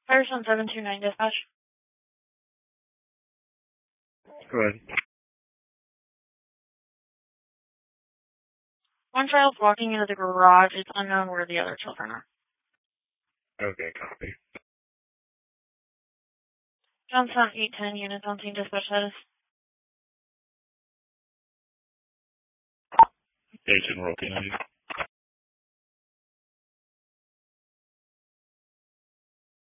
Firestone 729 dispatch. Go ahead. One child's walking into the garage. It's unknown where the other children are. Okay, copy. Johnstown 810 units on scene dispatch status. Agent working on you.